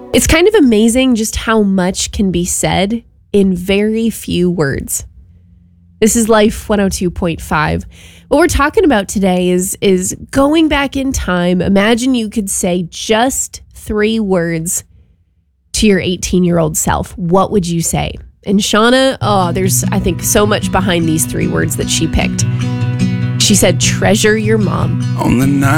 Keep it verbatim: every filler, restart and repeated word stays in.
It's kind of amazing just how much can be said in very few words. This is Life one oh two point five. What we're talking about today is, is going back in time. Imagine you could say just three words to your eighteen-year-old self. What would you say? And Shauna, oh, there's, I think, so much behind these three words that she picked. She said, treasure your mom. On the night